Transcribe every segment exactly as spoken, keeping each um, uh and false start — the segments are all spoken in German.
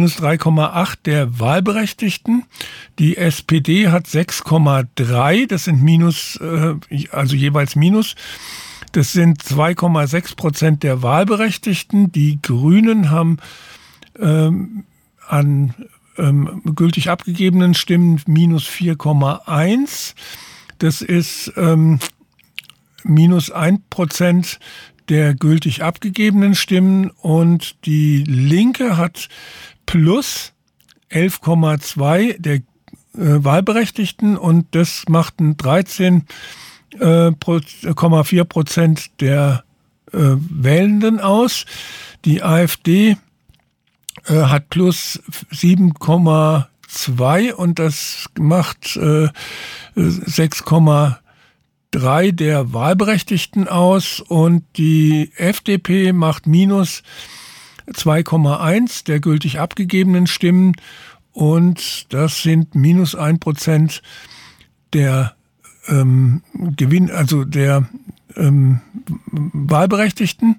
minus drei Komma acht der Wahlberechtigten. Die S P D hat sechs Komma drei, das sind minus, äh, also jeweils minus. Das sind zwei Komma sechs Prozent der Wahlberechtigten. Die Grünen haben ähm, an ähm, gültig abgegebenen Stimmen minus vier Komma eins. Das ist ähm, minus ein Prozent der gültig abgegebenen Stimmen. Und die Linke hat plus elf Komma zwei der äh, Wahlberechtigten. Und das macht ein dreizehn Komma vier Prozent der äh, Wählenden aus. Die AfD äh, hat plus sieben Komma zwei und das macht äh, sechs Komma drei der Wahlberechtigten aus. Und die F D P macht minus zwei Komma eins der gültig abgegebenen Stimmen. Und das sind minus ein Prozent der Ähm, Gewinn, also der ähm, Wahlberechtigten.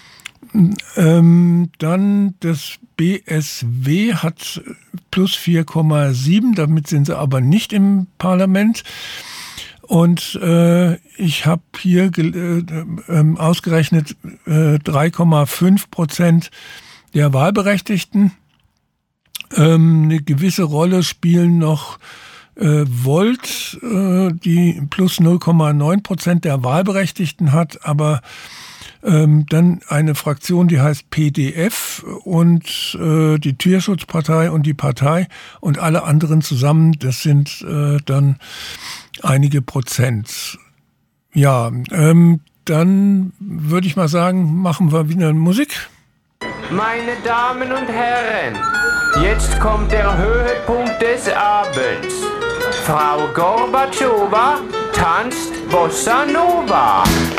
Ähm, dann das B S W hat plus vier Komma sieben, damit sind sie aber nicht im Parlament. Und äh, ich habe hier äh, äh, ausgerechnet äh, drei Komma fünf Prozent der Wahlberechtigten. Ähm, eine gewisse Rolle spielen noch Äh, Volt, äh, die plus null Komma neun Prozent der Wahlberechtigten hat, aber ähm, dann eine Fraktion, die heißt P D F und äh, die Tierschutzpartei und die Partei und alle anderen zusammen, das sind äh, dann einige Prozent. Ja, ähm, dann würde ich mal sagen, machen wir wieder Musik. Meine Damen und Herren, jetzt kommt der Höhepunkt des Abends. Frau Gorbatschowa tanzt Bossa Nova.